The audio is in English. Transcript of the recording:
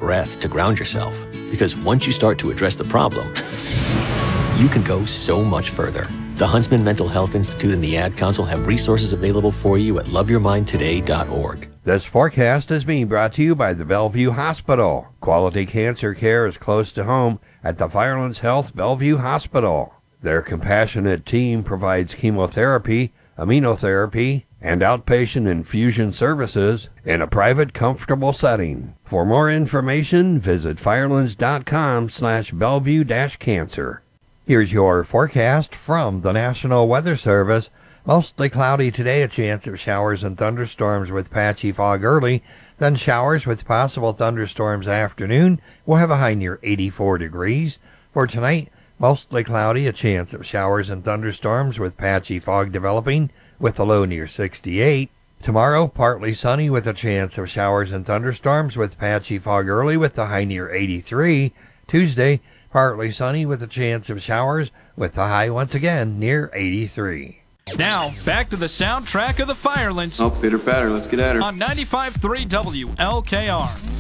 breath to ground yourself. Because once you start to address the problem, you can go so much further. The Huntsman Mental Health Institute and the Ad Council have resources available for you at loveyourmindtoday.org. This forecast is being brought to you by the Bellevue Hospital. Quality cancer care is close to home at the Firelands Health Bellevue Hospital. Their compassionate team provides chemotherapy, immunotherapy, and outpatient infusion services in a private, comfortable setting. For more information, visit firelands.com/Bellevue-cancer. Here's your forecast from the National Weather Service. Mostly cloudy today, a chance of showers and thunderstorms with patchy fog early, then showers with possible thunderstorms afternoon. We'll have a high near 84 degrees. For tonight, mostly cloudy, a chance of showers and thunderstorms with patchy fog developing with a low near 68. Tomorrow, partly sunny with a chance of showers and thunderstorms with patchy fog early with the high near 83. Tuesday, partly sunny with a chance of showers with the high once again near 83. Now, back to the soundtrack of the Firelands. Oh, pitter patter, let's get at her. On 95.3 WLKR.